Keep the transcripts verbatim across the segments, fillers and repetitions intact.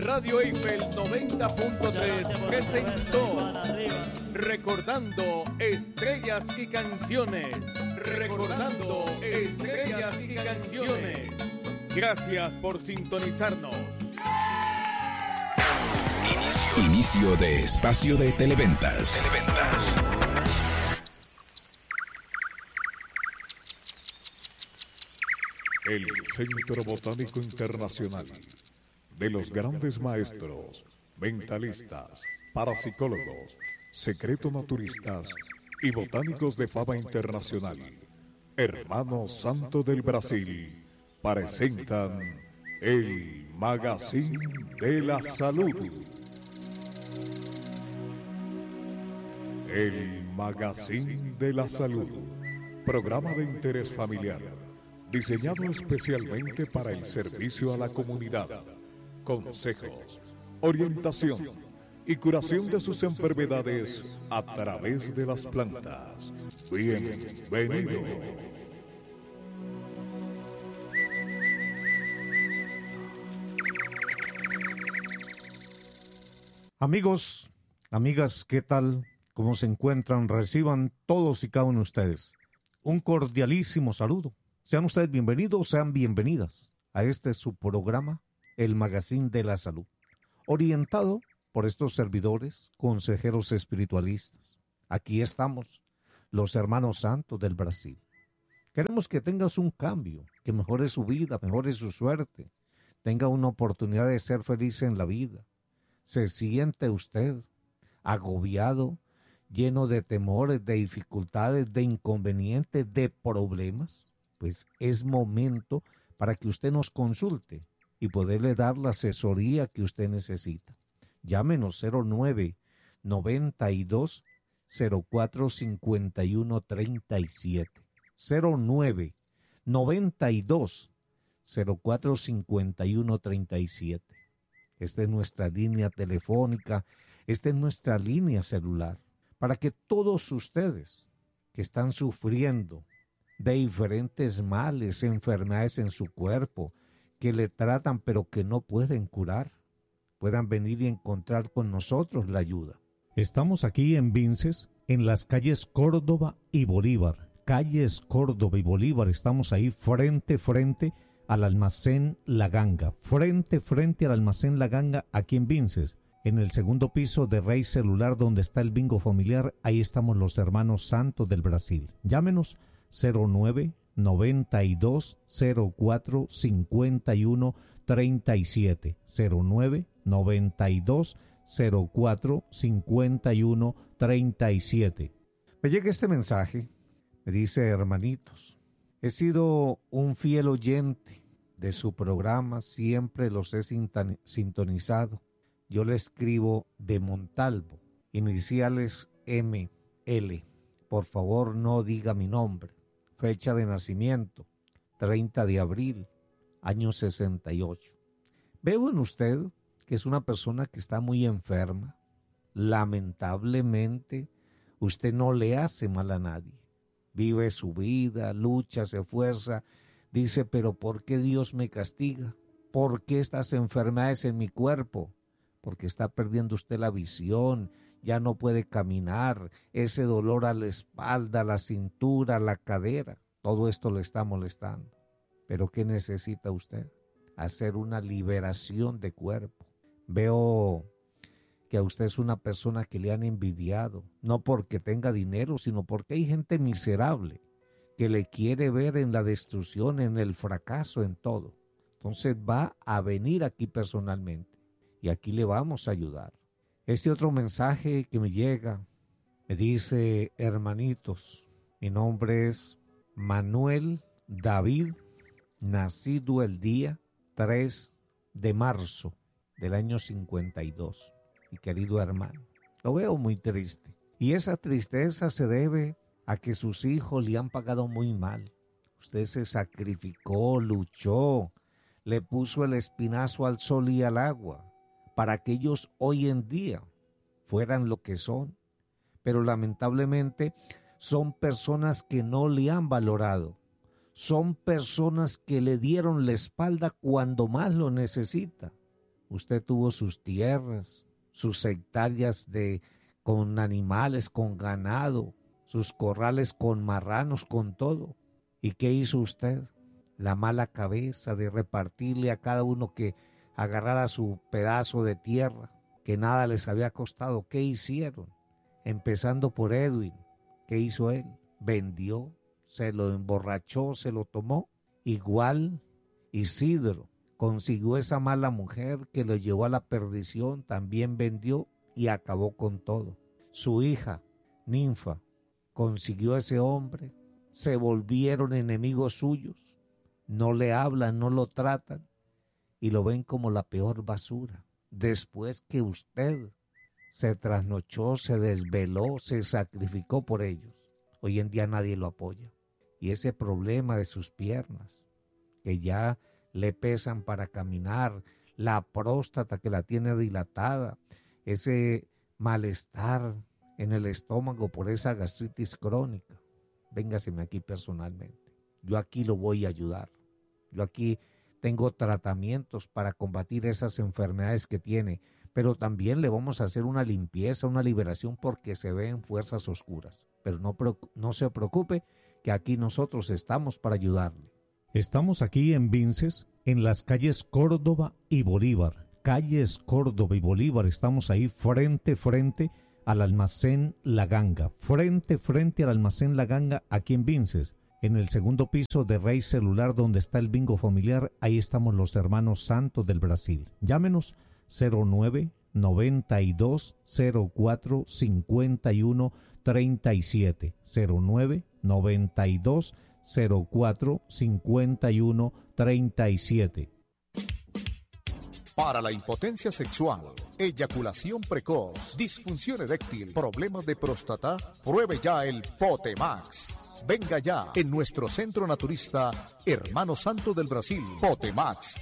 Radio Eiffel noventa punto tres presentó Recordando Estrellas y Canciones. Recordando Estrellas y Canciones. Gracias por sintonizarnos. Inicio, Inicio de espacio de Televentas. Televentas. El Centro Botánico Internacional de los grandes maestros, mentalistas, parapsicólogos, secreto-naturistas y botánicos de fama internacional, Hermanos Santo del Brasil, presentan el Magazine de la Salud. El Magazine de la Salud, programa de interés familiar, diseñado especialmente para el servicio a la comunidad. Consejos, orientación y curación de sus enfermedades a través de las plantas. Bienvenido. Amigos, amigas, ¿qué tal? ¿Cómo se encuentran? Reciban todos y cada uno de ustedes un cordialísimo saludo. Sean ustedes bienvenidos, sean bienvenidas a este su programa, el Magazine de la Salud, orientado por estos servidores, consejeros espiritualistas. Aquí estamos, los hermanos santos del Brasil. Queremos que tengas un cambio, que mejore su vida, mejore su suerte, tenga una oportunidad de ser feliz en la vida. ¿Se siente usted agobiado, lleno de temores, de dificultades, de inconvenientes, de problemas? Pues es momento para que usted nos consulte y poderle dar la asesoría que usted necesita. Llámenos cero nueve, noventa y dos, cero cuatro, cincuenta y uno, treinta y siete. cero nueve, noventa y dos, cero cuatro, cincuenta y uno, treinta y siete. Esta es nuestra línea telefónica, esta es nuestra línea celular, para que todos ustedes que están sufriendo de diferentes males, enfermedades en su cuerpo, que le tratan pero que no pueden curar, puedan venir y encontrar con nosotros la ayuda. Estamos aquí en Vinces, en las calles Córdoba y Bolívar. Calles Córdoba y Bolívar, estamos ahí frente, frente al almacén La Ganga. Frente, frente al almacén La Ganga, aquí en Vinces. En el segundo piso de Rey Celular, donde está el bingo familiar, ahí estamos los hermanos santos del Brasil. Llámenos cero nueve, noventa y dos, cero cuatro, cincuenta y uno, treinta y siete. cero nueve, noventa y dos, cero cuatro, cincuenta y uno, treinta y siete. Me llega este mensaje, me dice: hermanitos, he sido un fiel oyente de su programa, siempre los he sintonizado. Yo le escribo de Montalvo, iniciales M L. Por favor, no diga mi nombre. Fecha de nacimiento, treinta de abril, año sesenta y ocho. Veo en usted que es una persona que está muy enferma. Lamentablemente, usted no le hace mal a nadie. Vive su vida, lucha, se esfuerza. Dice, pero ¿por qué Dios me castiga? ¿Por qué estas enfermedades en mi cuerpo? Porque está perdiendo usted la visión, ya no puede caminar, ese dolor a la espalda, a la cintura, a la cadera, todo esto le está molestando. ¿Pero qué necesita usted? Hacer una liberación de cuerpo. Veo que a usted es una persona que le han envidiado, no porque tenga dinero, sino porque hay gente miserable que le quiere ver en la destrucción, en el fracaso, en todo. Entonces va a venir aquí personalmente. Y aquí le vamos a ayudar. Este otro mensaje que me llega, me dice: hermanitos, mi nombre es Manuel David, nacido el día tres de marzo del año cincuenta y dos. Mi querido hermano, lo veo muy triste. Y esa tristeza se debe a que sus hijos le han pagado muy mal. Usted se sacrificó, luchó, le puso el espinazo al sol y al agua, para que ellos hoy en día fueran lo que son. Pero lamentablemente son personas que no le han valorado. Son personas que le dieron la espalda cuando más lo necesita. Usted tuvo sus tierras, sus hectáreas de, con animales, con ganado, sus corrales con marranos, con todo. ¿Y qué hizo usted? La mala cabeza de repartirle a cada uno que agarrara su pedazo de tierra, que nada les había costado. ¿Qué hicieron? Empezando por Edwin. ¿Qué hizo él? Vendió, se lo emborrachó, se lo tomó. Igual Isidro consiguió esa mala mujer que lo llevó a la perdición, también vendió y acabó con todo. Su hija, Ninfa, consiguió a ese hombre, se volvieron enemigos suyos, no le hablan, no lo tratan y lo ven como la peor basura. Después que usted se trasnochó, se desveló, se sacrificó por ellos, hoy en día nadie lo apoya. Y ese problema de sus piernas, que ya le pesan para caminar, la próstata que la tiene dilatada, ese malestar en el estómago por esa gastritis crónica, véngaseme aquí personalmente. Yo aquí lo voy a ayudar. Yo aquí tengo tratamientos para combatir esas enfermedades que tiene, pero también le vamos a hacer una limpieza, una liberación porque se ven fuerzas oscuras. Pero no, no se preocupe, que aquí nosotros estamos para ayudarle. Estamos aquí en Vinces, en las calles Córdoba y Bolívar. Calles Córdoba y Bolívar, estamos ahí frente, frente al almacén La Ganga. Frente, frente al almacén La Ganga, aquí en Vinces. En el segundo piso de Rey Celular, donde está el bingo familiar, ahí estamos los hermanos Santos del Brasil. Llámenos cero nueve noventa y dos cero cuatro cincuenta y uno treinta y siete. cero nueve noventa y dos cero cuatro cincuenta y uno treinta y siete. Para la impotencia sexual, eyaculación precoz, disfunción eréctil, problemas de próstata, pruebe ya el Potemax. Venga ya en nuestro centro naturista Hermano Santo del Brasil, Potemax.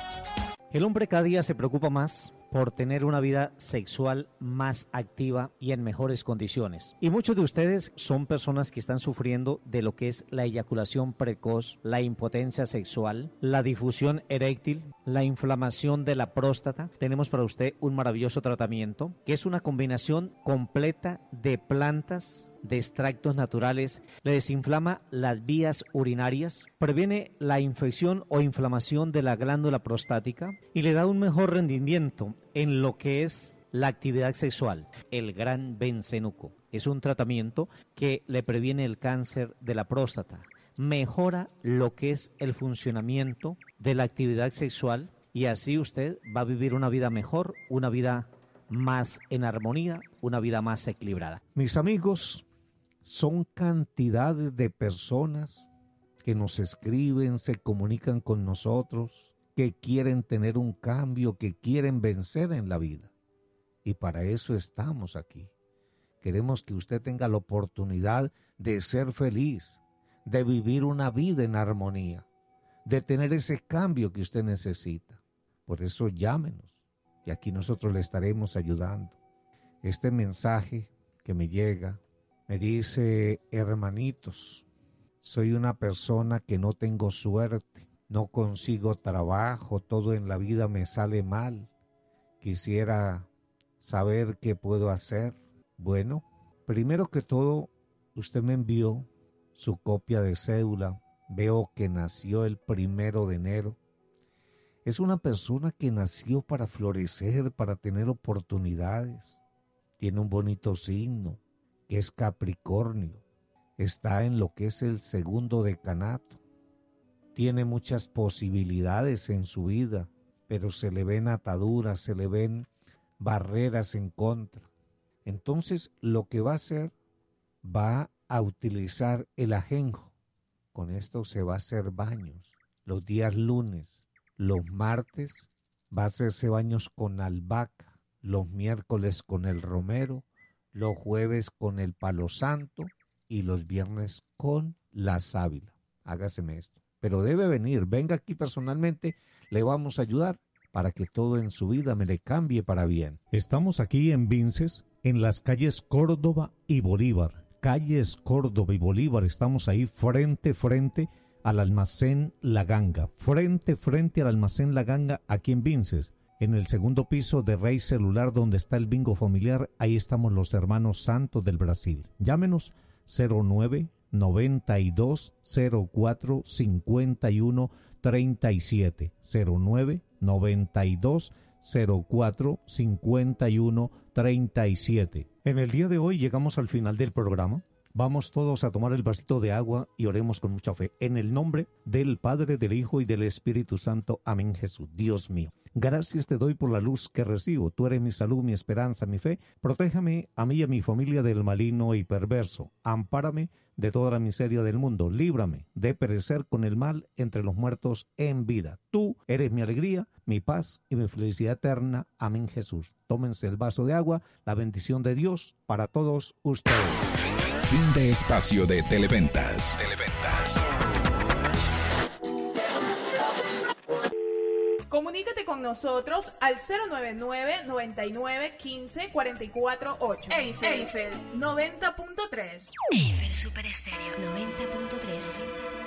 El hombre cada día se preocupa más por tener una vida sexual más activa y en mejores condiciones. Y muchos de ustedes son personas que están sufriendo de lo que es la eyaculación precoz, la impotencia sexual, la difusión eréctil, la inflamación de la próstata. Tenemos para usted un maravilloso tratamiento que es una combinación completa de plantas, de extractos naturales, le desinflama las vías urinarias, previene la infección o inflamación de la glándula prostática y le da un mejor rendimiento en lo que es la actividad sexual. El Gran Bencenuco es un tratamiento que le previene el cáncer de la próstata, mejora lo que es el funcionamiento de la actividad sexual y así usted va a vivir una vida mejor, una vida más en armonía, una vida más equilibrada. Mis amigos, son cantidades de personas que nos escriben, se comunican con nosotros, que quieren tener un cambio, que quieren vencer en la vida. Y para eso estamos aquí. Queremos que usted tenga la oportunidad de ser feliz, de vivir una vida en armonía, de tener ese cambio que usted necesita. Por eso llámenos y aquí nosotros le estaremos ayudando. Este mensaje que me llega me dice: hermanitos, soy una persona que no tengo suerte, no consigo trabajo, todo en la vida me sale mal. Quisiera saber qué puedo hacer. Bueno, primero que todo, usted me envió su copia de cédula. Veo que nació el primero de enero. Es una persona que nació para florecer, para tener oportunidades. Tiene un bonito signo, que es Capricornio, está en lo que es el segundo decanato, tiene muchas posibilidades en su vida, pero se le ven ataduras, se le ven barreras en contra. Entonces lo que va a hacer, va a utilizar el ajenjo. Con esto se va a hacer baños los días lunes, los martes va a hacerse baños con albahaca, los miércoles con el romero, los jueves con el palo santo y los viernes con la sábila. Hágaseme esto. Pero debe venir, venga aquí personalmente, le vamos a ayudar para que todo en su vida me le cambie para bien. Estamos aquí en Vinces, en las calles Córdoba y Bolívar. Calles Córdoba y Bolívar, estamos ahí frente, frente al almacén La Ganga. Frente, frente al almacén La Ganga, aquí en Vinces. En el segundo piso de Rey Celular, donde está el bingo familiar, ahí estamos los hermanos Santos del Brasil. Llámenos cero nueve noventa y dos cero cuatro cincuenta y uno treinta y siete, cero nueve noventa y dos cero cuatro cincuenta y uno treinta y siete. En el día de hoy llegamos al final del programa. Vamos todos a tomar el vasito de agua y oremos con mucha fe. En el nombre del Padre, del Hijo y del Espíritu Santo. Amén, Jesús. Dios mío, gracias te doy por la luz que recibo. Tú eres mi salud, mi esperanza, mi fe. Protéjame a mí y a mi familia del maligno y perverso. Ampárame de toda la miseria del mundo. Líbrame de perecer con el mal entre los muertos en vida. Tú eres mi alegría, mi paz y mi felicidad eterna. Amén, Jesús. Tómense el vaso de agua. La bendición de Dios para todos ustedes. Fin de espacio de Televentas. Televentas. Comunícate con nosotros al cero nueve nueve, noventa y nueve, quince, cuarenta y cuatro, ocho. Eiffel, Eiffel noventa punto tres. Eiffel Super Estéreo noventa punto tres.